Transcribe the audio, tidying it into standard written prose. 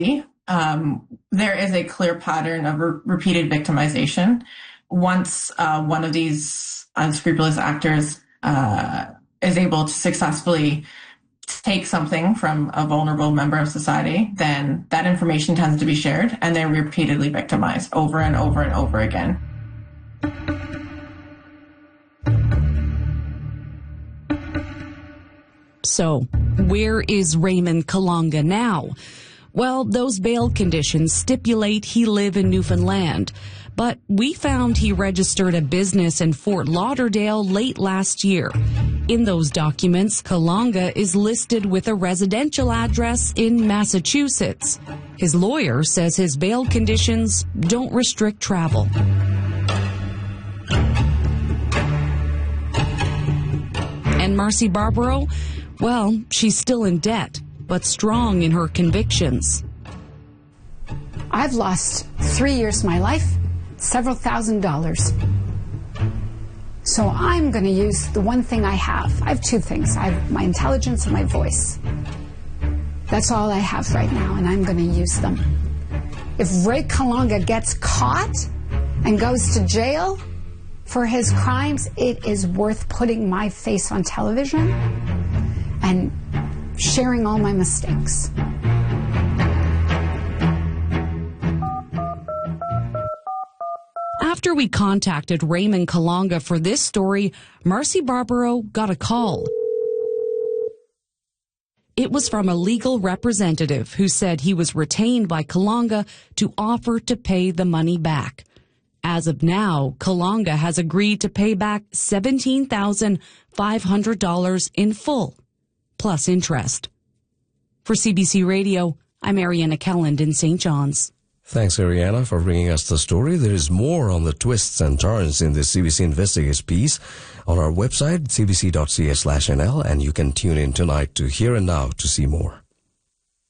there is a clear pattern of repeated victimization. Once one of these unscrupulous actors is able to successfully take something from a vulnerable member of society, then that information tends to be shared and they're repeatedly victimized over and over and over again. So, where is Raymond Kalanga now? Well, those bail conditions stipulate he live in Newfoundland, but we found he registered a business in Fort Lauderdale late last year. In those documents, Kalanga is listed with a residential address in Massachusetts. His lawyer says his bail conditions don't restrict travel. And Marcy Barbaro? Well, she's still in debt, but strong in her convictions. I've lost 3 years of my life, several $1,000s. So I'm going to use the one thing I have. I have two things. I have my intelligence and my voice. That's all I have right now, and I'm going to use them. If Ray Kalanga gets caught and goes to jail for his crimes, it is worth putting my face on television and sharing all my mistakes. After we contacted Raymond Kalanga for this story, Marcy Barbaro got a call. It was from a legal representative who said he was retained by Kalanga to offer to pay the money back. As of now, Kalanga has agreed to pay back $17,500 in full, plus interest. For CBC Radio, I'm Ariana Kelland in St. John's. Thanks, Ariana, for bringing us the story. There is more on the twists and turns in the CBC Investigates piece on our website, cbc.ca/nl, and you can tune in tonight to Here and Now to see more.